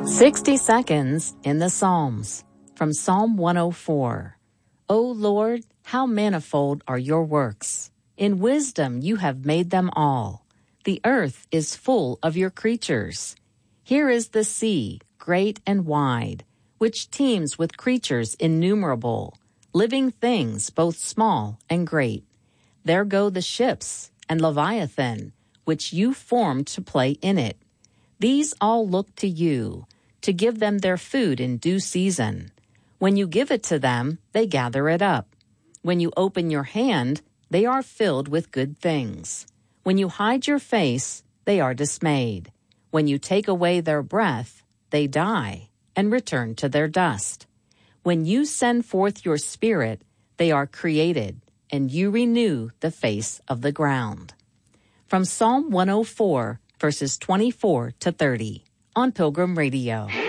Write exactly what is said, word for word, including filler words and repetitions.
sixty seconds in the Psalms from Psalm one oh four. O Lord, how manifold are your works! In wisdom you have made them all. The earth is full of your creatures. Here is the sea, great and wide, which teems with creatures innumerable, living things both small and great. There go the ships and Leviathan, which you formed to play in it. These all look to you, to give them their food in due season. When you give it to them, they gather it up. When you open your hand, they are filled with good things. When you hide your face, they are dismayed. When you take away their breath, they die and return to their dust. When you send forth your spirit, they are created, and you renew the face of the ground. From Psalm one oh four, verses twenty-four to thirty, on Pilgrim Radio.